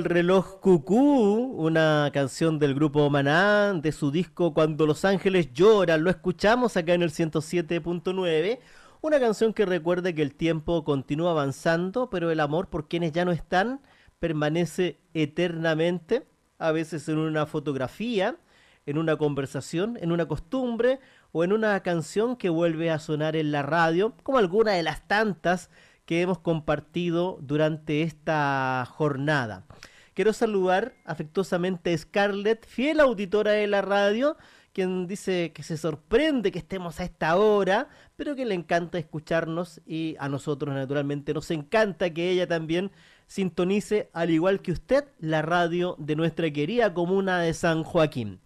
El reloj Cucú, una canción del grupo Maná de su disco Cuando los Ángeles Lloran. Lo escuchamos acá en el 107.9. Una canción que recuerda que el tiempo continúa avanzando, pero el amor por quienes ya no están permanece eternamente, a veces en una fotografía, en una conversación, en una costumbre o en una canción que vuelve a sonar en la radio, como alguna de las tantas que hemos compartido durante esta jornada. Quiero saludar afectuosamente a Scarlett, fiel auditora de la radio, quien dice que se sorprende que estemos a esta hora, pero que le encanta escucharnos y a nosotros naturalmente nos encanta que ella también sintonice, al igual que usted, la radio de nuestra querida comuna de San Joaquín.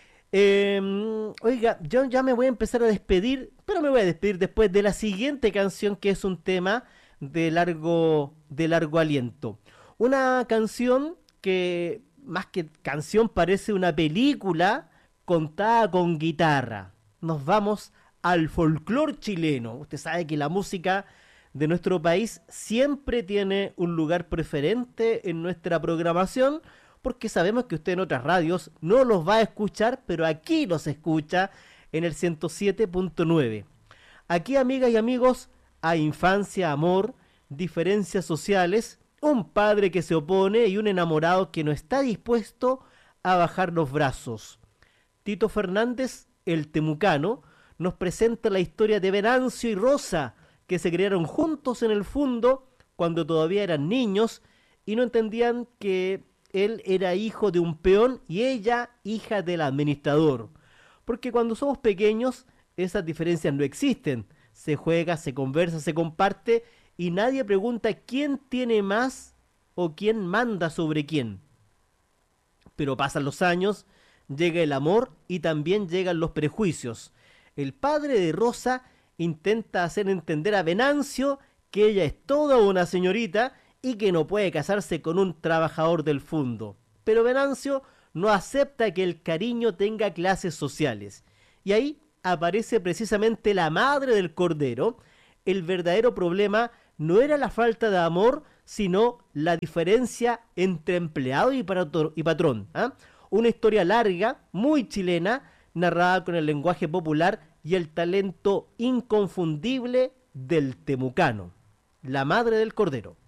Oiga, yo ya me voy a empezar a despedir, pero me voy a despedir después de la siguiente canción que es un tema de largo aliento. Una canción que más que canción parece una película contada con guitarra. Nos vamos al folclore chileno. Usted sabe que la música de nuestro país siempre tiene un lugar preferente en nuestra programación porque sabemos que usted en otras radios no los va a escuchar, pero aquí los escucha en el 107.9. Aquí, amigas y amigos, hay infancia, amor, diferencias sociales, un padre que se opone y un enamorado que no está dispuesto a bajar los brazos. Tito Fernández, el temucano, nos presenta la historia de Venancio y Rosa, que se criaron juntos en el fondo cuando todavía eran niños y no entendían que él era hijo de un peón y ella hija del administrador. Porque cuando somos pequeños, esas diferencias no existen. Se juega, se conversa, se comparte y nadie pregunta quién tiene más o quién manda sobre quién. Pero pasan los años, llega el amor y también llegan los prejuicios. El padre de Rosa intenta hacer entender a Venancio que ella es toda una señorita y que no puede casarse con un trabajador del fondo. Pero Venancio no acepta que el cariño tenga clases sociales. Y ahí aparece precisamente la madre del cordero. El verdadero problema no era la falta de amor, sino la diferencia entre empleado y patrón. ¿Ah? Una historia larga, muy chilena, narrada con el lenguaje popular y el talento inconfundible del temucano, la madre del cordero.